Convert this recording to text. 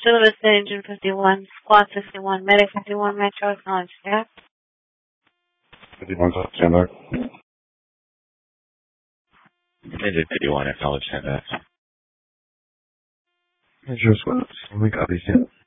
Chula Vista Engine 51, Squad 51, Medic 51, Metro acknowledge staff. 51 stand by. Engine 51, acknowledge that. Metro Squad, we copy, stand.